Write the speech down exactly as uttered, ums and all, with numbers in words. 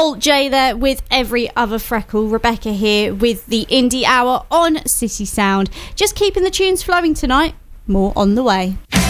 Old Jay there with Every Other Freckle. Rebecca here with the Indie Hour on City Sound. Just keeping the tunes flowing tonight. More on the way.